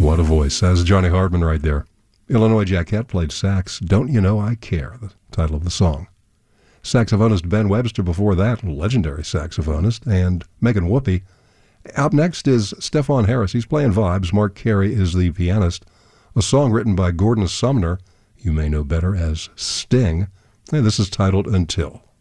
What a voice. That's Johnny Hartman right there. Illinois Jacquette played sax. Don't You Know I Care, the title of the song. Saxophonist Ben Webster before that, legendary saxophonist, and Megan Whoopi. Up next is Stephon Harris. He's playing vibes. Mark Carey is the pianist. A song written by Gordon Sumner, you may know better as Sting. And this is titled Until.